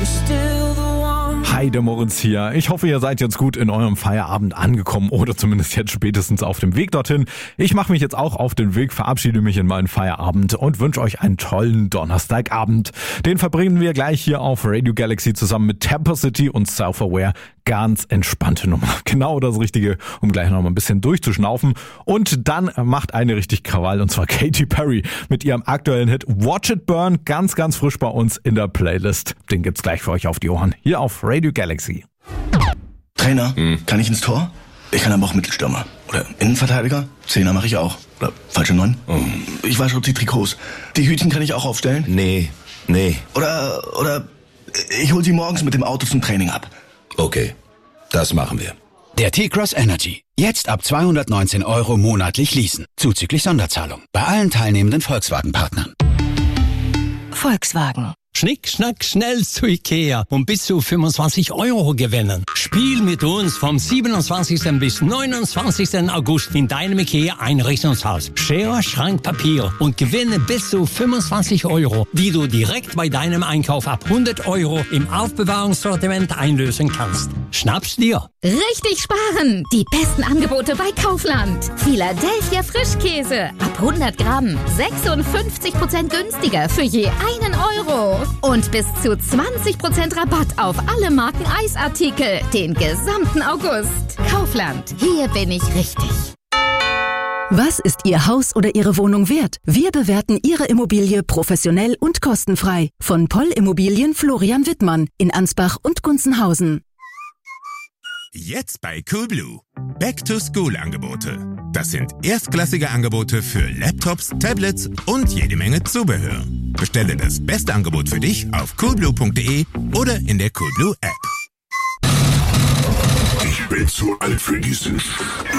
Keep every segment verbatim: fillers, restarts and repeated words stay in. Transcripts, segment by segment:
Hi, der Moritz hier. Ich hoffe, ihr seid jetzt gut in eurem Feierabend angekommen oder zumindest jetzt spätestens auf dem Weg dorthin. Ich mache mich jetzt auch auf den Weg, verabschiede mich in meinen Feierabend und wünsche euch einen tollen Donnerstagabend. Den verbringen wir gleich hier auf Radio Galaxy zusammen mit Temper City und Self-Aware. Ganz entspannte Nummer. Genau das Richtige, um gleich noch mal ein bisschen durchzuschnaufen. Und dann macht eine richtig Krawall, und zwar Katy Perry mit ihrem aktuellen Hit Watch It Burn. Ganz, ganz frisch bei uns in der Playlist. Den gibt's gleich für euch auf die Ohren. Hier auf Radio Galaxy. Trainer, hm. kann ich ins Tor? Ich kann aber auch Mittelstürmer. Oder Innenverteidiger? Zehner mache ich auch. Oder falsche Neun? Hm. Ich wasche die Trikots. Die Hütchen kann ich auch aufstellen? Nee, nee. Oder, oder ich hol sie morgens mit dem Auto zum Training ab. Okay, das machen wir. Der T-Cross Energy. Jetzt ab zweihundertneunzehn Euro monatlich leasen. Zuzüglich Sonderzahlung. Bei allen teilnehmenden Volkswagen-Partnern. Volkswagen. Schnick, schnack, schnell zu Ikea und bis zu fünfundzwanzig Euro gewinnen. Spiel mit uns vom siebenundzwanzigsten bis neunundzwanzigsten August in deinem Ikea Einrichtungshaus. Schere, Schrank, Papier und gewinne bis zu fünfundzwanzig Euro, die du direkt bei deinem Einkauf ab hundert Euro im Aufbewahrungssortiment einlösen kannst. Schnapp's dir. Richtig sparen! Die besten Angebote bei Kaufland. Philadelphia Frischkäse. Ab hundert Gramm. sechsundfünfzig Prozent günstiger für je einen Euro. Und bis zu zwanzig Prozent Rabatt auf alle Marken Eisartikel. Den gesamten August. Kaufland. Hier bin ich richtig. Was ist Ihr Haus oder Ihre Wohnung wert? Wir bewerten Ihre Immobilie professionell und kostenfrei. Von Poll Immobilien Florian Wittmann in Ansbach und Gunzenhausen. Jetzt bei Coolblue. Back-to-School-Angebote. Das sind erstklassige Angebote für Laptops, Tablets und jede Menge Zubehör. Bestelle das beste Angebot für dich auf coolblue punkt de oder in der Coolblue App. Ich bin zu alt für diesen Sch...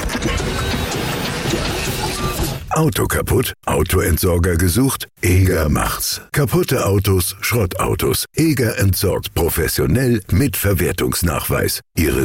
Auto kaputt? Autoentsorger gesucht? Eger macht's. Kaputte Autos, Schrottautos. Eger entsorgt professionell mit Verwertungsnachweis. Ihre